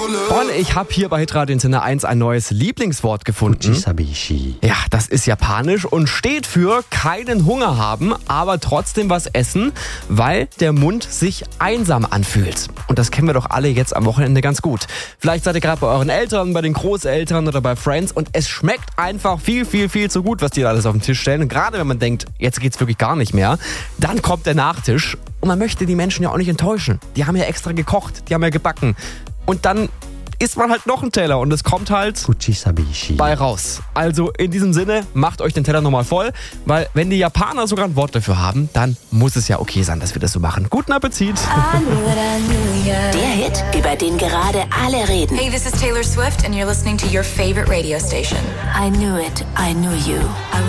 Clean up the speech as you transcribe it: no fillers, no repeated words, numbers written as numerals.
Und ich habe hier bei Hitradio Antenne 1 ein neues Lieblingswort gefunden. Ja, das ist japanisch und steht für keinen Hunger haben, aber trotzdem was essen, weil der Mund sich einsam anfühlt. Und das kennen wir doch alle jetzt am Wochenende ganz gut. Vielleicht seid ihr gerade bei euren Eltern, bei den Großeltern oder bei Friends und es schmeckt einfach viel, viel, viel zu gut, was die da alles auf den Tisch stellen. Und gerade wenn man denkt, jetzt geht's wirklich gar nicht mehr, dann kommt der Nachtisch. Und man möchte die Menschen ja auch nicht enttäuschen. Die haben ja extra gekocht, die haben ja gebacken. Und dann isst man halt noch einen Teller und es kommt halt bei raus. Also in diesem Sinne, macht euch den Teller nochmal voll, weil wenn die Japaner sogar ein Wort dafür haben, dann muss es ja okay sein, dass wir das so machen. Guten Appetit! Der Hit, über den gerade alle reden. Hey, this is Taylor Swift and you're listening to your favorite radio station. I knew it, I knew you.